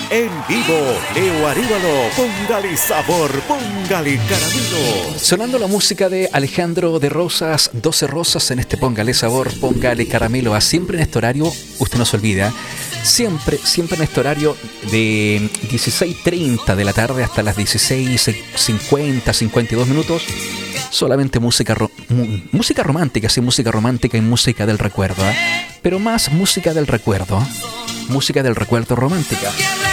En vivo, Leo Arévalo, póngale sabor, póngale caramelo. Sonando la música de Alejandro de Rosas, 12 Rosas en este Póngale Sabor, Póngale Caramelo. Siempre en este horario, usted no se olvida, siempre en este horario de 16:30 de la tarde hasta las 16:50, 52 minutos. Solamente música romántica, sí, música romántica y música del recuerdo, ¿eh? Pero más música del recuerdo romántica.